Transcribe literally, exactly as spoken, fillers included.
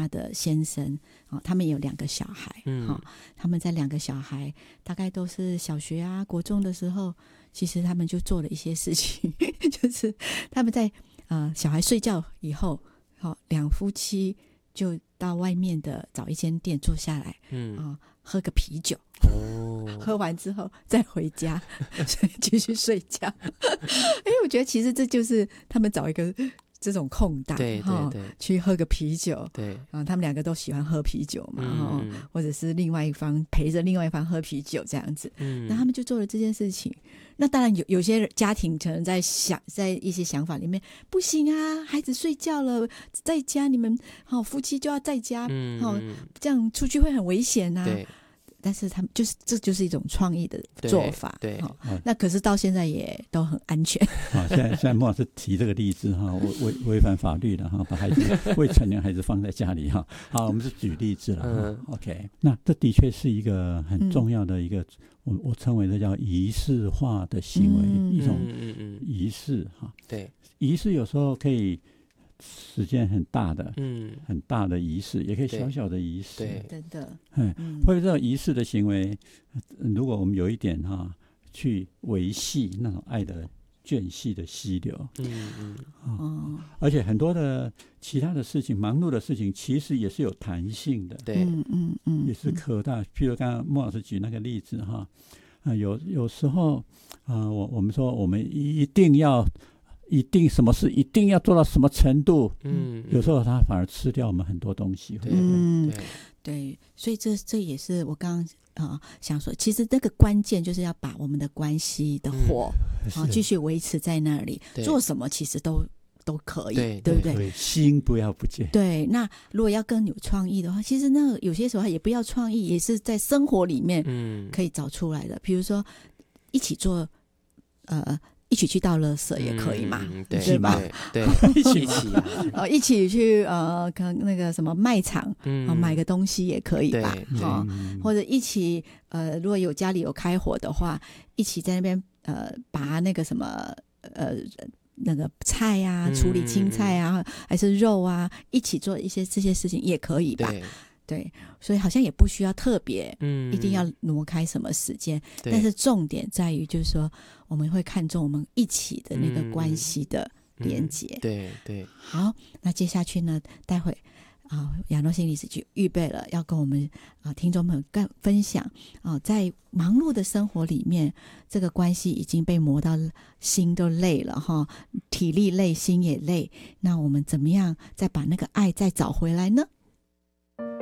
她的先生，哦，他们有两个小孩，嗯哦，他们在两个小孩大概都是小学啊国中的时候，其实他们就做了一些事情就是他们在呃小孩睡觉以后，哦，两夫妻就到外面的找一间店坐下来，嗯啊、呃，喝个啤酒，哦，喝完之后再回家继续睡觉。哎，我觉得其实这就是他们找一个这种空档， 对对对， 去喝个啤酒， 对啊，他们两个都喜欢喝啤酒嘛，嗯嗯，或者是另外一方陪着另外一方喝啤酒这样子，嗯，那他们就做了这件事情。那当然有有些家庭可能在想，在一些想法里面，不行啊，孩子睡觉了，在家你们好、哦、夫妻就要在家，嗯，好、哦，这样出去会很危险啊。对。但是他们就是这就是一种创意的做法，对，对、哦，那可是到现在也都很安全。 啊，现在现在莫老师提这个例子哈，违违反法律了哈，把孩子未成年孩子放在家里哈。好，我们是举例子了。嗯 ，OK， 那这的确是一个很重要的一个，嗯、我我称为这叫仪式化的行为，嗯、一种仪式哈。对，仪式有时候可以。时间很大的，嗯，很大的仪式，也可以小小的仪式， 对，真的， 嗯，或者这种仪式的行为，如果我们有一点哈、啊，去维系那种爱的眷系的溪流，嗯嗯，哦，而且很多的其他的事情，忙碌的事情，其实也是有弹性的，对，嗯嗯嗯，也是可大。譬如刚刚莫老师举那个例子哈，啊，有有时候啊、呃，我我们说我们一定要。一定什么事一定要做到什么程度，嗯，有时候它反而吃掉我们很多东西， 嗯，对对，所以这这也是我刚刚啊、呃、想说，其实那个关键就是要把我们的关系的火啊、嗯、继续维持在那里，做什么其实都都可以， 对, 对不对？ 对，心不要不见。 对，那如果要更有创意的话，其实那个有些时候也不要创意，也是在生活里面可以找出来的，比如说一起做呃。一起去倒垃圾也可以嘛，嗯、对, 对吧？ 对，对一起一起、呃，一起去呃，可能那个什么卖场，嗯、呃，买个东西也可以吧？哈、哦，或者一起呃，如果有家里有开火的话，一起在那边呃，拔那个什么呃那个菜啊，处理青菜啊，嗯、还是肉啊，一起做一些这些事情也可以吧？对。对，所以好像也不需要特别，嗯，一定要挪开什么时间，但是重点在于就是说，我们会看重我们一起的那个关系的连结。嗯嗯、 对对。 好，那接下去呢，待会啊，亚诺心理师就预备了要跟我们啊听众朋友更分享啊，在忙碌的生活里面，这个关系已经被磨到心都累了哈，体力累，心也累，那我们怎么样再把那个爱再找回来呢？